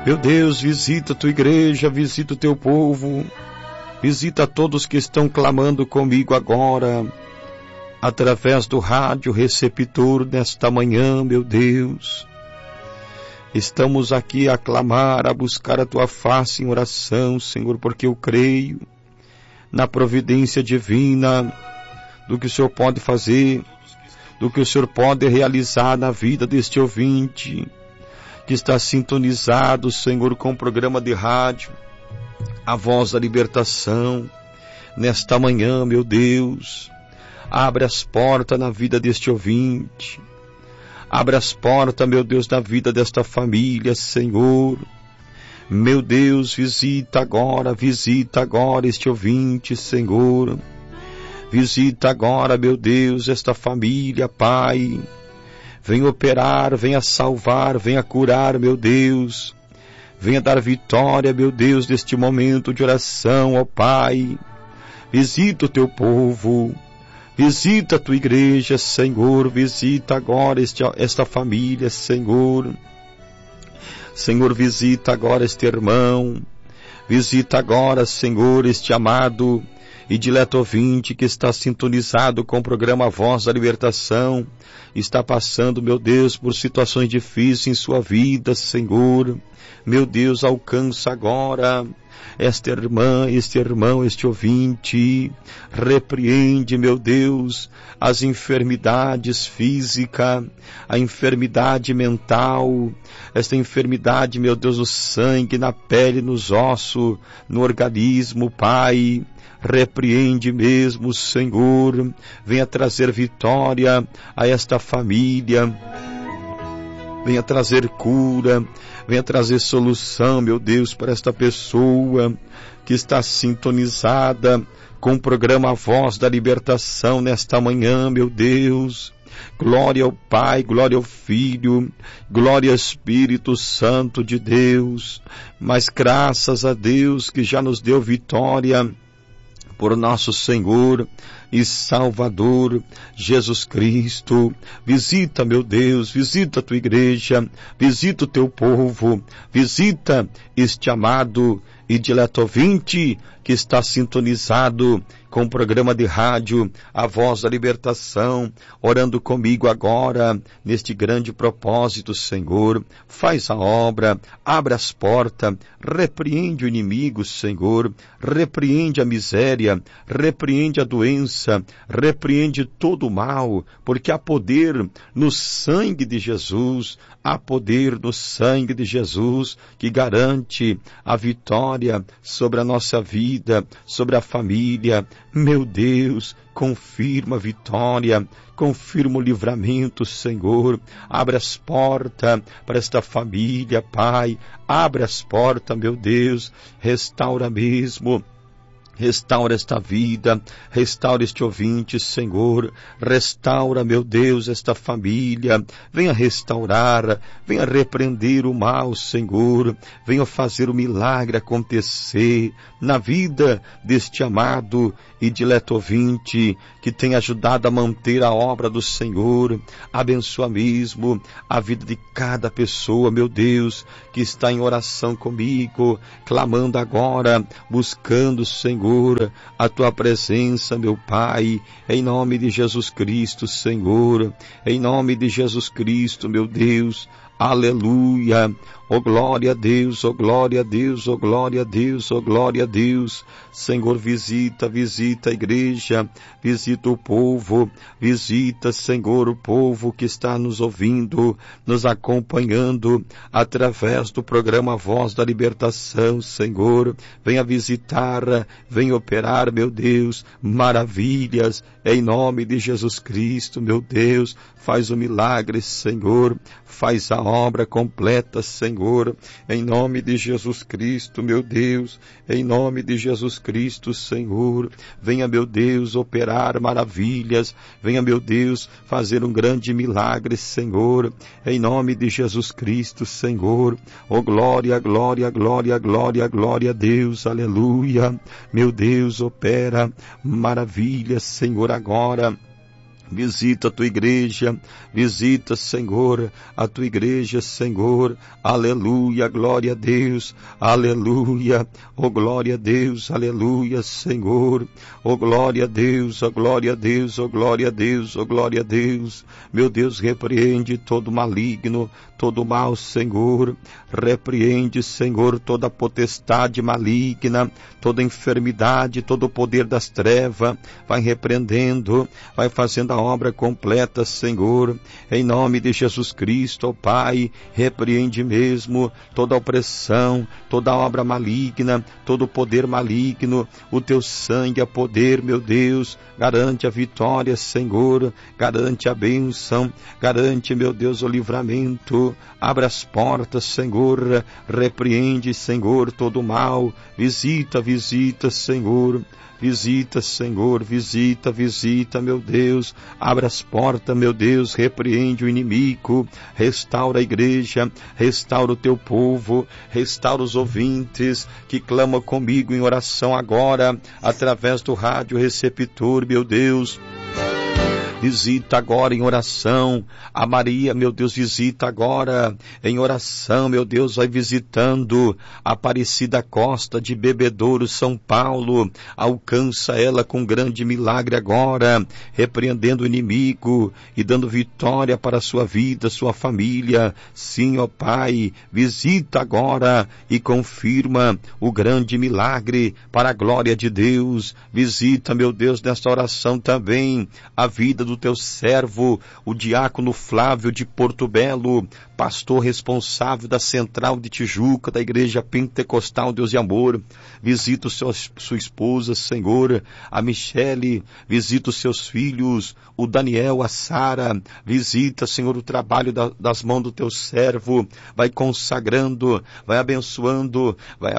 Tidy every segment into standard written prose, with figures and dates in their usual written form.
Meu Deus, visita a tua igreja, visita o teu povo, visita todos que estão clamando comigo agora, através do rádio receptor nesta manhã, meu Deus. Estamos aqui a clamar, a buscar a tua face em oração, Senhor, porque eu creio na providência divina do que o Senhor pode fazer, do que o Senhor pode realizar na vida deste ouvinte que está sintonizado, Senhor, com o programa de rádio, a voz da libertação. Nesta manhã, meu Deus, abre as portas na vida deste ouvinte, abre as portas, meu Deus, na vida desta família, Senhor. Meu Deus, visita agora este ouvinte, Senhor. Visita agora, meu Deus, esta família, Pai. Venha operar, venha salvar, venha curar, meu Deus. Venha dar vitória, meu Deus, neste momento de oração, ó Pai. Visita o teu povo, visita a tua igreja, Senhor. Visita agora esta família, Senhor. Senhor, visita agora este irmão. Visita agora, Senhor, este amado e dileto ouvinte que está sintonizado com o programa Voz da Libertação, está passando, meu Deus, por situações difíceis em sua vida, Senhor. Meu Deus, alcança agora esta irmã, este irmão, este ouvinte. Repreende, meu Deus, as enfermidades físicas, a enfermidade mental, esta enfermidade, meu Deus, no sangue, na pele, nos ossos, no organismo, Pai. Repreende mesmo, Senhor. Venha trazer vitória a esta família. Venha trazer cura. Venha trazer solução, meu Deus, para esta pessoa que está sintonizada com o programa Voz da Libertação nesta manhã, meu Deus. Glória ao Pai, glória ao Filho, glória ao Espírito Santo de Deus. Mas graças a Deus que já nos deu vitória por nosso Senhor e Salvador Jesus Cristo. Visita, meu Deus, visita a tua igreja, visita o teu povo, visita este amado e dileto ouvinte que está sintonizado com o programa de rádio A Voz da Libertação, orando comigo agora neste grande propósito, Senhor. Faz a obra, abre as portas, repreende o inimigo, Senhor, repreende a miséria, repreende a doença, repreende todo o mal, porque há poder no sangue de Jesus, há poder no sangue de Jesus que garante a vitória sobre a nossa vida, sobre a família. Meu Deus, confirma a vitória, confirma o livramento, Senhor. Abre as portas para esta família, Pai. Abre as portas, meu Deus. Restaura mesmo. Restaura esta vida, restaura este ouvinte, Senhor. Restaura, meu Deus, esta família. Venha restaurar, venha repreender o mal, Senhor. Venha fazer o milagre acontecer na vida deste amado e dileto ouvinte que tem ajudado a manter a obra do Senhor. Abençoa mesmo a vida de cada pessoa, meu Deus, que está em oração comigo, clamando agora, buscando, Senhor, a tua presença, meu Pai, em nome de Jesus Cristo, Senhor, em nome de Jesus Cristo, meu Deus. Aleluia, oh glória a Deus, oh glória a Deus, oh glória a Deus, oh glória a Deus. Senhor, visita a igreja, visita o povo, visita, Senhor, o povo que está nos ouvindo, nos acompanhando através do programa Voz da Libertação, Senhor. Venha visitar, venha operar, meu Deus, maravilhas, em nome de Jesus Cristo, meu Deus. Faz o milagre, Senhor, faz a obra completa, Senhor, em nome de Jesus Cristo, meu Deus, em nome de Jesus Cristo, Senhor. Venha, meu Deus, operar maravilhas, venha, meu Deus, fazer um grande milagre, Senhor, em nome de Jesus Cristo, Senhor. Oh glória, glória, glória, glória, glória a Deus, aleluia. Meu Deus, opera maravilhas, Senhor, agora Visita a tua igreja, visita, Senhor, a tua igreja, Senhor, aleluia, glória a Deus, aleluia, oh glória a Deus, aleluia, Senhor, oh glória a Deus, oh glória a Deus, oh glória a Deus, oh glória a Deus, meu Deus, repreende todo maligno, todo mal, Senhor, repreende, Senhor, toda potestade maligna, toda enfermidade, todo o poder das trevas, vai repreendendo, vai fazendo a obra completa, Senhor, em nome de Jesus Cristo, ó Pai, repreende mesmo toda opressão, toda obra maligna, todo o poder maligno, o teu sangue é poder, meu Deus, garante a vitória, Senhor, garante a bênção, garante, meu Deus, o livramento, abre as portas, Senhor, repreende, Senhor, todo o mal, visita, Senhor, visita, Senhor, visita, meu Deus, abre as portas, meu Deus, repreende o inimigo, restaura a igreja, restaura o teu povo, restaura os ouvintes que clamam comigo em oração agora, através do rádio receptor, meu Deus. Visita agora em oração, a Maria, meu Deus, visita agora em oração, meu Deus, vai visitando a Aparecida Costa de Bebedouro, São Paulo, alcança ela com grande milagre agora, repreendendo o inimigo e dando vitória para a sua vida, sua família, sim, ó Pai, visita agora e confirma o grande milagre para a glória de Deus, visita, meu Deus, nesta oração também, a vida do teu servo, o diácono Flávio de Porto Belo, pastor responsável da Central de Tijuca, da Igreja Pentecostal Deus e Amor, visita sua esposa, Senhor, a Michele, visita os seus filhos, o Daniel, a Sara, visita, Senhor, o trabalho das mãos do teu servo, vai consagrando, vai abençoando,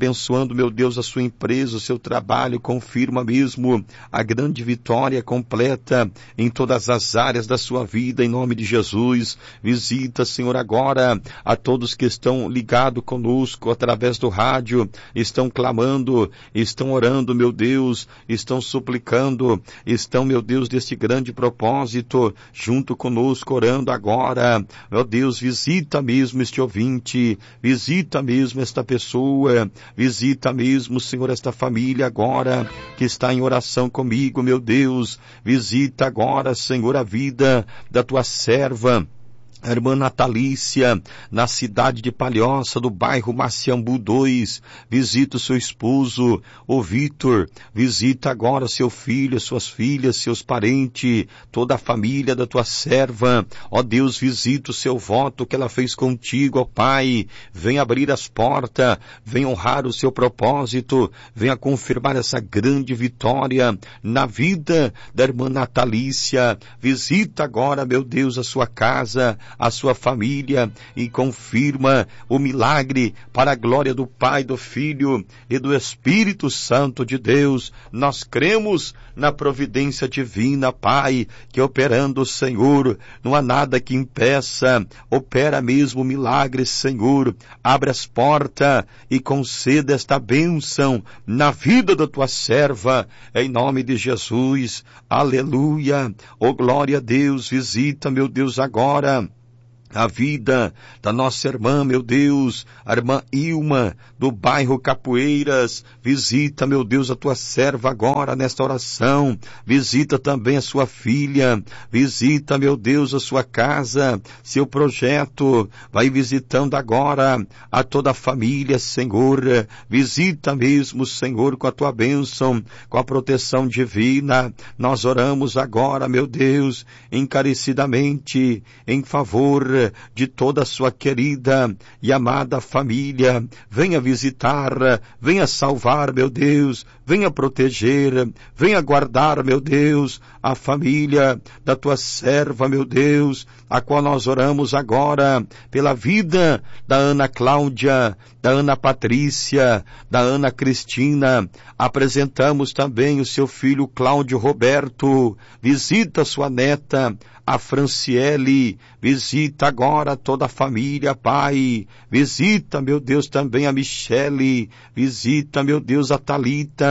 meu Deus, a sua empresa, o seu trabalho, confirma mesmo a grande vitória completa em todas as áreas da sua vida, em nome de Jesus, visita, Senhor, agora a todos que estão ligados conosco através do rádio, estão clamando, estão orando, meu Deus, estão suplicando, estão, meu Deus, deste grande propósito, junto conosco, orando agora, meu Deus, visita mesmo este ouvinte, visita mesmo esta pessoa, visita mesmo, Senhor, esta família agora, que está em oração comigo, meu Deus, visita agora, Senhor, a vida da tua serva, a irmã Natalícia, na cidade de Palhoça, do bairro Maciambu 2, visita o seu esposo, o Vitor, visita agora seu filho, suas filhas, seus parentes, toda a família da tua serva, ó Deus, visita o seu voto que ela fez contigo, ó Pai, vem abrir as portas, vem honrar o seu propósito, venha confirmar essa grande vitória na vida da irmã Natalícia, visita agora, meu Deus, a sua casa, a sua família e confirma o milagre para a glória do Pai, do Filho e do Espírito Santo de Deus. Nós cremos na providência divina, Pai, que operando, Senhor, não há nada que impeça, opera mesmo o milagre, Senhor, abre as portas e conceda esta bênção na vida da tua serva, em nome de Jesus, aleluia, oh glória a Deus, visita, meu Deus, agora a vida da nossa irmã, meu Deus, a irmã Ilma, do bairro Capoeiras, visita, meu Deus, a tua serva agora nesta oração, visita também a sua filha, visita, meu Deus, a sua casa, seu projeto, vai visitando agora a toda a família, Senhor, visita mesmo, Senhor, com a tua bênção, com a proteção divina, nós oramos agora, meu Deus, encarecidamente, em favor de toda a sua querida e amada família, venha visitar, venha salvar, meu Deus, venha proteger, venha guardar, meu Deus, a família da tua serva, meu Deus, a qual nós oramos agora pela vida da Ana Cláudia, da Ana Patrícia, da Ana Cristina, apresentamos também o seu filho Cláudio Roberto, visita sua neta, a Franciele, visita agora toda a família, Pai, visita, meu Deus, também a Michele, visita, meu Deus, a Thalita,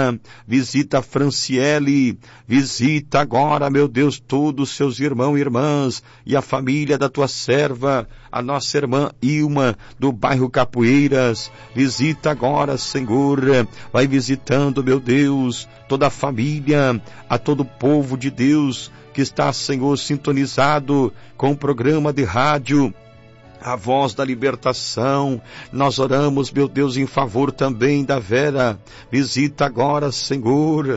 família, visita a Franciele, visita agora, meu Deus, todos os seus irmãos e irmãs, e a família da tua serva, a nossa irmã Ilma, do bairro Capoeiras, visita agora, Senhor, vai visitando, meu Deus, toda a família, a todo o povo de Deus, que está, Senhor, sintonizado com o programa de rádio A Voz da Libertação. Nós oramos, meu Deus, em favor também da Vera. Visita agora, Senhor,